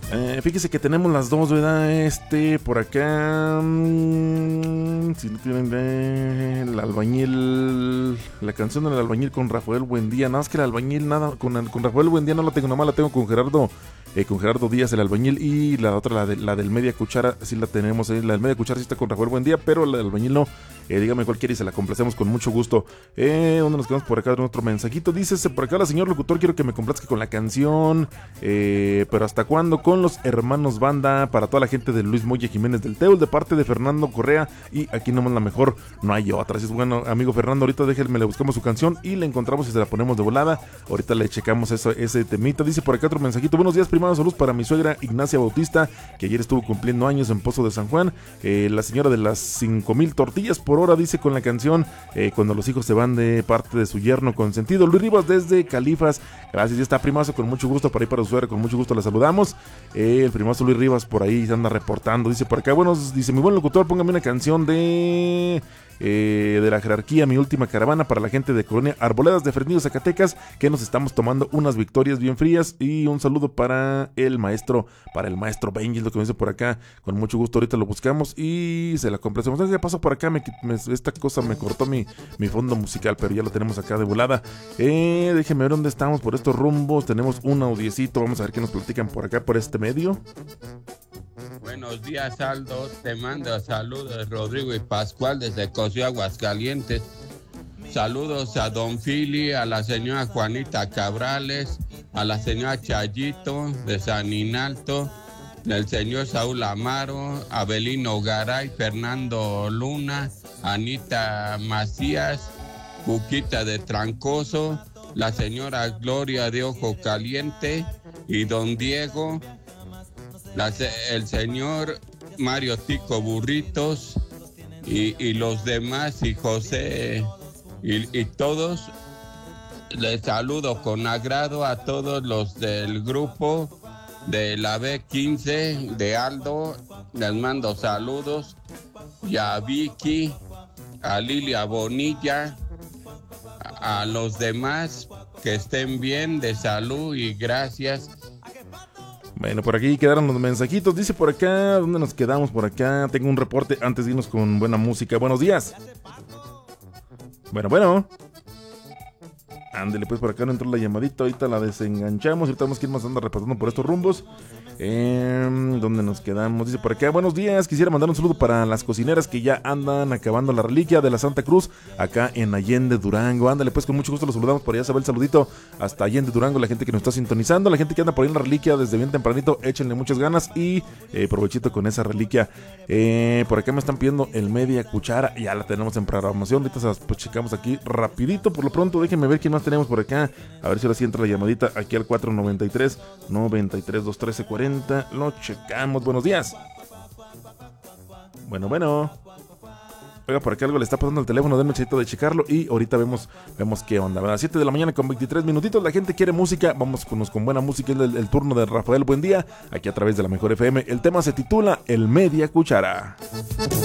Fíjese que tenemos las dos, ¿verdad? Por acá. Si no tienen el albañil. La canción del albañil con Rafael Buendía. Nada más que el albañil, nada. Con Rafael Buendía no la tengo, nomás la tengo con Gerardo. Con Gerardo Díaz, el albañil. Y la otra, la del media cuchara, sí la tenemos. La del media cuchara sí está con Rafael Buendía, pero la del albañil no. Dígame cuál quiere y se la complacemos con mucho gusto. ¿Dónde nos quedamos por acá? Otro mensajito. Dice por acá, la señor locutor, quiero que me complazca con la canción. Pero ¿hasta cuándo? Con los hermanos banda, para toda la gente de Luis Moya Jiménez del Teul, de parte de Fernando Correa. Y aquí nomás la mejor, no hay otra. Así es, bueno, amigo Fernando, ahorita déjenme, le buscamos su canción y la encontramos y se la ponemos de volada. Ahorita le checamos ese temita. Dice por acá otro mensajito. Buenos días, primados, saludos para mi suegra Ignacia Bautista, que ayer estuvo cumpliendo años en Pozo de San Juan. La señora de las 5,000 tortillas por hora, dice con la canción Cuando los hijos se van, de parte de su yerno consentido. Luis Rivas desde Califas, gracias, ya está primazo, con mucho gusto para ir para su suegra, con mucho gusto la saludamos. El primazo Luis Rivas por ahí se anda reportando, dice por acá, dice mi buen locutor, póngame una canción de la jerarquía, mi última caravana, para la gente de Colonia Arboledas de Fresnillo, Zacatecas, que nos estamos tomando unas victorias bien frías. Y un saludo para el maestro Benji, lo que me dice por acá, con mucho gusto ahorita lo buscamos y se la complacemos. ¿Qué pasó por acá? Esta cosa me cortó mi fondo musical, pero ya lo tenemos acá de volada. Déjenme ver dónde estamos por estos rumbos. Tenemos un audiecito, vamos a ver qué nos platican por acá, por este medio. Buenos días, Aldo. Te mando saludos, Rodrigo y Pascual, desde Cosío, Aguascalientes. Saludos a don Fili, a la señora Juanita Cabrales, a la señora Chayito de San Inalto, del señor Saúl Amaro, Abelino Garay, Fernando Luna, Anita Macías, Cuquita de Trancoso, la señora Gloria de Ojo Caliente y don Diego, el señor Mario Tico Burritos y los demás, y José y todos. Les saludo con agrado a todos los del grupo de la B15 de Aldo. Les mando saludos, y a Vicky, a Lilia Bonilla, a los demás, que estén bien de salud y gracias. Bueno, por aquí quedaron los mensajitos. Dice por acá, ¿dónde nos quedamos? Por acá tengo un reporte antes de irnos con buena música. Buenos días. Bueno. Ándele, pues por acá no entró la llamadita. Ahorita la desenganchamos. Ahorita vamos a ir más andando repasando por estos rumbos. ¿Dónde nos quedamos? Dice por acá, buenos días. Quisiera mandar un saludo para las cocineras que ya andan acabando la reliquia de la Santa Cruz acá en Allende, Durango. Ándale, pues con mucho gusto los saludamos. Por allá se va el saludito hasta Allende, Durango. La gente que nos está sintonizando, la gente que anda por ahí en la reliquia desde bien tempranito, échenle muchas ganas y provechito con esa reliquia. Por acá me están pidiendo el media cuchara. Ya la tenemos en programación. Ahorita pues checamos aquí rapidito. Por lo pronto déjenme ver quién más tenemos por acá. A ver si ahora sí entra la llamadita aquí al 493 93 213 40. Lo checamos. Buenos días. Bueno. Oiga, por acá algo le está pasando al teléfono. Denme un checito de checarlo y ahorita vemos qué onda. A las 7 de la mañana con 23 minutitos. La gente quiere música. Vamos con buena música. Es el turno de Rafael Buendía aquí a través de la Mejor FM. El tema se titula El Media Cuchara.